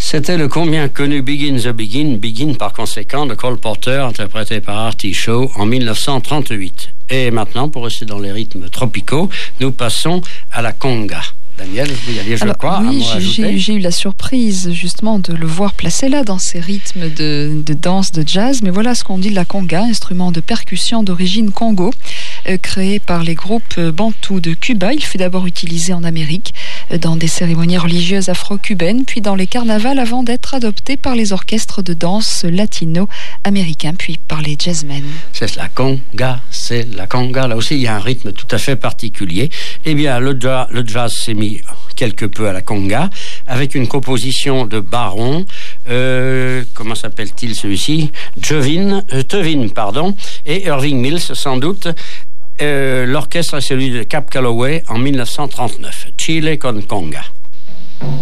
C'était le combien connu Begin the Begin, Begin par conséquent de Cole Porter, interprété par Artie Shaw en 1938. Et maintenant, pour rester dans les rythmes tropicaux, nous passons à la conga. Daniel, vous y alliez, je crois, oui, j'ai eu la surprise justement de le voir placé là dans ces rythmes de danse, de jazz. Mais voilà ce qu'on dit de la conga, instrument de percussion d'origine Congo, créé par les groupes bantous de Cuba. Il fut d'abord utilisé en Amérique dans des cérémonies religieuses afro-cubaines, puis dans les carnavals avant d'être adopté par les orchestres de danse latino-américains, puis par les jazzmen. C'est la conga, c'est la conga. Là aussi, il y a un rythme tout à fait particulier. Eh bien, le jazz s'est mis quelque peu à la conga, avec une composition de Baron, comment s'appelle-t-il celui-ci? Tevin, et Irving Mills, sans doute. L'orchestre est celui de Cap Calloway en 1939. Chile con conga.